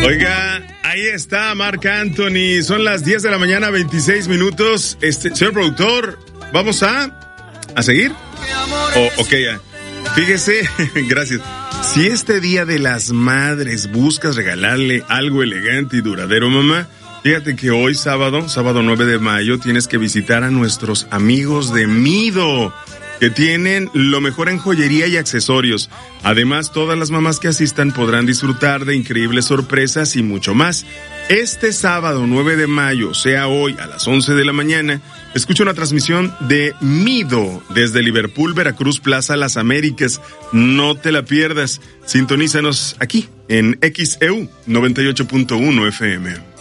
Oiga, ahí está Marc Anthony. Son las 10 de la mañana, 26 minutos. Señor productor, ¿vamos a seguir? Ok, ya. Fíjese, gracias. Si este Día de las Madres buscas regalarle algo elegante y duradero, mamá, fíjate que hoy sábado 9 de mayo, tienes que visitar a nuestros amigos de Mido, que tienen lo mejor en joyería y accesorios. Además, todas las mamás que asistan podrán disfrutar de increíbles sorpresas y mucho más. Este sábado 9 de mayo, o sea hoy a las 11 de la mañana, escucha una transmisión de Mido desde Liverpool, Veracruz, Plaza Las Américas. No te la pierdas. Sintonízanos aquí en XEU 98.1 FM.